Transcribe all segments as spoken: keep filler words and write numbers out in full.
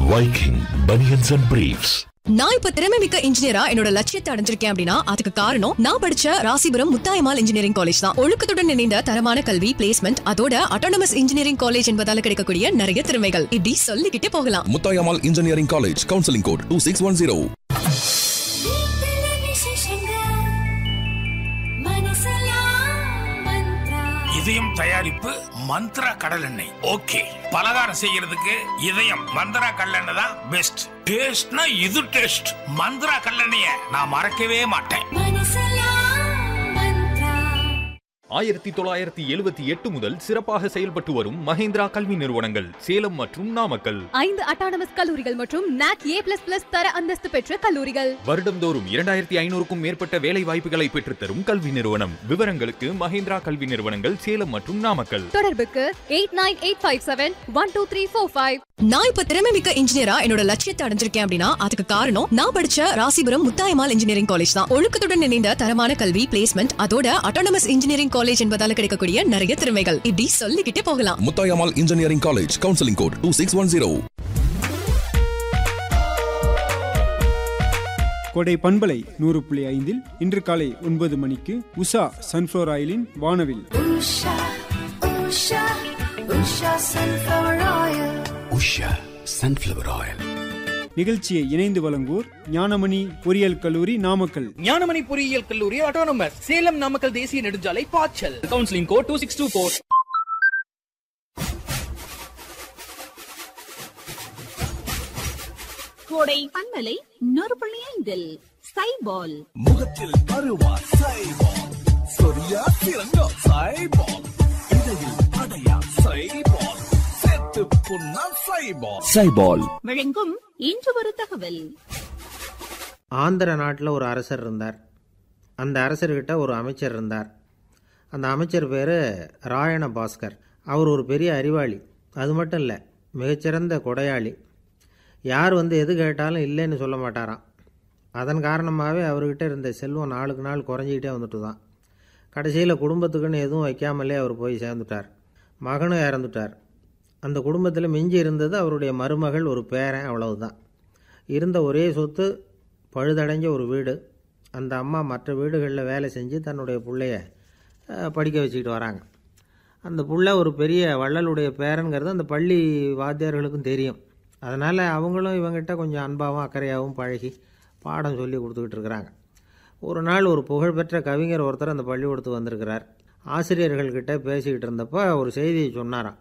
Viking Bunions and Briefs. நான் இப்ப திறமை மிக்க இன்ஜினியரா என்னோட லட்சியத்தை அடைஞ்சிருக்கேன் அப்படின்னா அதுக்கு காரணம் நான் படிச்ச ராசிபுரம் முத்தாயம்மாள் இன்ஜினியரிங் காலேஜ் தான். ஒழுக்கத்துடன் இணைந்த தரமான கல்வி, பிளேஸ்மெண்ட், அதோட அட்டானமஸ் இன்ஜினியரிங் காலேஜ் என்பதால கிடைக்கக்கூடிய நிறைய திறமைகள் இப்படி சொல்லிக்கிட்டே போகலாம். Muthayammal engineering college, counselling code two six one zero. இதயம் தயாரிப்பு மந்த்ரா கடல் எண்ணெய். ஓகே, பலகாரம் செய்யறதுக்கு இதயம் மந்த்ரா கடல் எண்ணெய் தான் பெஸ்ட். டேஸ்ட்னா இது டேஸ்ட். மந்த்ரா கடல் எண்ணெயை நான் மறக்கவே மாட்டேன். ஆயிரத்தி தொள்ளாயிரத்தி எழுபத்தி எட்டு முதல் சிறப்பாக செயல்பட்டு வரும் மஹேந்திரா கல்வி நிறுவனங்கள் சேலம் மற்றும் நாமக்கல். ஐந்து அட்டானமஸ் கல்லூரிகள் மற்றும் நாக் ஏ பிளஸ் பிளஸ் தர அந்தஸ்து பெற்ற கல்லூரிகள். வருடந்தோறும் இரண்டாயிரத்தி ஐநூறுக்கும் மேற்பட்ட வேலை வாய்ப்புகளை பெற்றுத்தரும் கல்வி நிறுவனம். விவரங்களுக்கு மஹேந்திரா கல்வி நிறுவனங்கள் சேலம் மற்றும் நாமக்கல். தொடர்புக்கு eight nine eight five seven one two three four five. நான் இப்ப திறமை மிக்க இன்ஜினியரா என்னோட லட்சியத்தை அடைஞ்சிருக்கேன் அப்படின்னா அதுக்கு காரணம் நான் படிச்ச ராசிபுரம் முத்தாயம்மாள் இன்ஜினியரிங் காலேஜ் தான். ஒழுக்கத்துடன் இணைந்த தரமான கல்வி, பிளேஸ்மெண்ட், அதோட அட்டானமஸ் இன்ஜினியரிங் காலேஜ் என்பதால கிடைக்கக்கூடிய நிறைய திறமைகள் இப்படி சொல்லிக்கிட்டே போகலாம். Muthayammal engineering college, counselling code two six one zero. கோடை பண்பலை நூறு புள்ளி ஐந்தில் இன்று காலை ஒன்பது மணிக்கு உஷா சன்ஃப்ளவர் ஆயிலின் வானவில். Usha Sunflower Oil. நிகழ்ச்சியை இணைந்து வழங்குவோர் ஞானமணி பொறியியல் கல்லூரி நாமக்கல். ஞானமணி பொறியியல் கல்லூரி ஆட்டோனமஸ் சேலம் நாமக்கல் தேசிய நெடுஞ்சாலை பாய்ச்சல். Counselling code two six two four. கோடை பண்பலை நூறு புள்ளி ஐந்தில் சைபால். முகத்தில் அருவா சைபால், சொரியா திறங்கா சைபால், இடையில் அடையா சைபால், செத்து புண்ணா சைபால். சைபால் வழங்கும் இன்று ஒரு தகவல். ஆந்திர நாட்டில் ஒரு அரசர் இருந்தார். அந்த அரசர்கிட்ட ஒரு அமைச்சர் இருந்தார். அந்த அமைச்சர் பேர் ராயண பாஸ்கர். அவர் ஒரு பெரிய அறிவாளி. அது மட்டும் இல்லை, மிகச்சிறந்த கொடையாளி. யார் வந்து எது கேட்டாலும் இல்லைன்னு சொல்ல மாட்டாராம். அதன் காரணமாகவே அவர்கிட்ட இருந்த செல்வம் நாளுக்கு நாள் குறைஞ்சிக்கிட்டே வந்துட்டு தான். கடைசியில் குடும்பத்துக்குன்னு எதுவும் வைக்காமலே அவர் போய் சேர்ந்துட்டார். மகனும் இறந்துட்டார். அந்த குடும்பத்தில் மிஞ்சி இருந்தது அவருடைய மருமகள், ஒரு பேரன், அவ்வளவுதான். இருந்த ஒரே சொத்து பழுதடைஞ்ச ஒரு வீடு. அந்த அம்மா மற்ற வீடுகளில் வேலை செஞ்சு தன்னுடைய பிள்ளைய படிக்க வச்சுக்கிட்டு வராங்க. அந்த புள்ள ஒரு பெரிய வள்ளலுடைய பேரனுங்கிறது அந்த பள்ளி வாத்தியார்களுக்கும் தெரியும். அதனால் அவங்களும் இவங்ககிட்ட கொஞ்சம் அன்பாகவும் அக்கறையாகவும் பழகி பாடம் சொல்லி கொடுத்துக்கிட்டு இருக்கிறாங்க. ஒரு நாள் ஒரு புகழ்பெற்ற கவிஞர் ஒருத்தர் அந்த பள்ளிக்கூடத்துக்கு வந்திருக்கிறார். ஆசிரியர்கள்கிட்ட பேசிக்கிட்டு இருந்தப்போ ஒரு செய்தியை சொன்னாராம்.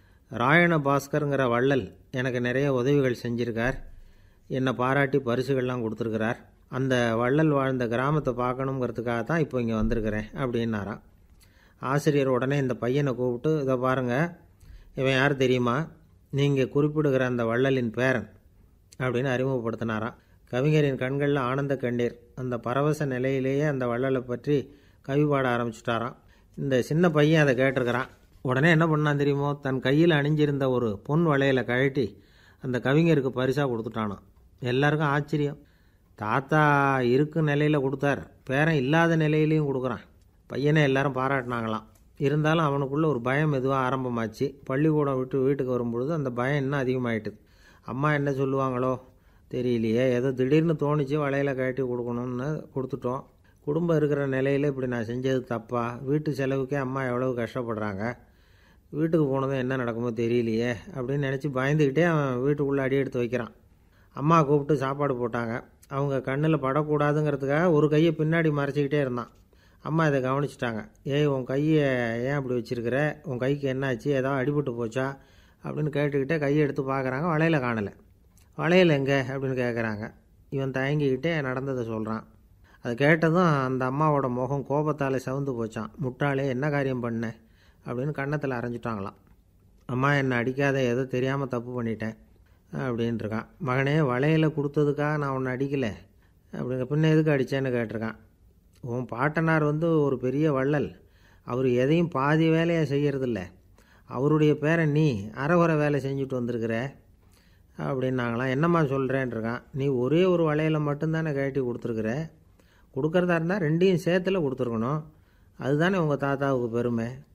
ராயண பாஸ்கருங்கிற வள்ளல் எனக்கு நிறைய உதவிகள் செஞ்சுருக்கார், என்னை பாராட்டி பரிசுகள்லாம் கொடுத்துருக்கிறார். அந்த வள்ளல் வாழ்ந்த கிராமத்தை பார்க்கணுங்கிறதுக்காக தான் இப்போ இங்கே வந்திருக்கிறேன் அப்படின்னாராம். ஆசிரியர் உடனே இந்த பையனை கூப்பிட்டு, இதை பாருங்கள், இவன் யார் தெரியுமா, நீங்கள் குறிப்பிடுகிற அந்த வள்ளலின் பேரன் அப்படின்னு அறிமுகப்படுத்தினாராம். கவிஞரின் கண்களில் ஆனந்த கண்ணீர். அந்த பரவச நிலையிலேயே அந்த வள்ளலை பற்றி கவி பாட ஆரம்பிச்சுட்டாராம். இந்த சின்ன பையன் அதை கேட்டிருக்கிறான். உடனே என்ன பண்ணான் தெரியுமோ, தன் கையில் அணிஞ்சிருந்த ஒரு பொன் வளையலை கழட்டி அந்த கவிஞருக்கு பரிசாக கொடுத்துட்டானான். எல்லாருக்கும் ஆச்சரியம். தாத்தா இருக்கும் நிலையில் கொடுத்தார், பேரன் இல்லாத நிலையிலையும் கொடுக்குறான். பையனை எல்லாரும் பாராட்டினாங்களாம். இருந்தாலும் அவனுக்குள்ளே ஒரு பயம் எதுவாக ஆரம்பமாச்சு. பள்ளிக்கூடம் விட்டு வீட்டுக்கு வரும்பொழுது அந்த பயம் இன்னும் அதிகமாகிட்டுது. அம்மா என்ன சொல்லுவாங்களோ தெரியலையே, ஏதோ திடீர்னு தோணிச்சு வளையலை கழட்டி கொடுக்கணும்னு கொடுத்துட்டோம். குடும்பம் இருக்கிற நிலையில் இப்படி நான் செஞ்சது தப்பா, வீட்டு செலவுக்கே அம்மா எவ்வளவு கஷ்டப்படுறாங்க, வீட்டுக்கு போனதும் என்ன நடக்குமோ தெரியலையே அப்படின்னு நினச்சி பயந்துக்கிட்டே அவன் வீட்டுக்குள்ளே அடி எடுத்து வைக்கிறான். அம்மா கூப்பிட்டு சாப்பாடு போட்டாங்க. அவங்க கண்ணில் படக்கூடாதுங்கிறதுக்காக ஒரு கையை பின்னாடி மறைச்சிக்கிட்டே இருந்தான். அம்மா இதை கவனிச்சிட்டாங்க. ஏய், உன் கையை ஏன் அப்படி வச்சுருக்கிற, உன் கைக்கு என்னாச்சு, ஏதாவது அடிபட்டு போச்சா அப்படின்னு கேட்டுக்கிட்டே கையை எடுத்து பார்க்குறாங்க. வளையலை காணலை. வளையல் எங்கே அப்படின்னு கேட்குறாங்க. இவன் தயங்கிக்கிட்டே நடந்ததை சொல்கிறான். அது கேட்டதும் அந்த அம்மாவோட முகம் கோபத்தால் சவுந்து போச்சான். முட்டாளே, என்ன காரியம் பண்ண அப்படின்னு கன்னத்தில் அரைஞ்சிட்டாங்களாம். அம்மா, என்னை அடிக்காத, ஏதோ தெரியாமல் தப்பு பண்ணிட்டேன் அப்படின்ட்டுருக்கான். மகனே, வளையலை கொடுத்ததுக்காக நான் உன்னை அடிக்கலை அப்படிங்க, பின்ன எதுக்கு அடித்தேன்னு கேட்டிருக்கான். உன் பாட்டனார் வந்து ஒரு பெரிய வள்ளல், அவர் எதையும் பாதி வேலையை செய்கிறதில்ல, அவருடைய பேரன் நீ அரைகுறை வேலை செஞ்சுட்டு வந்திருக்கிற அப்படின்னாங்களாம். என்னம்மா சொல்கிறேன்ருக்கான். நீ ஒரே ஒரு வளையலை மட்டும்தானே கழட்டி கொடுத்துருக்குற, கொடுக்குறதா இருந்தால் ரெண்டையும் சேர்த்துல கொடுத்துருக்கணும், அதுதானே உங்கள் தாத்தாவுக்கு பெருமை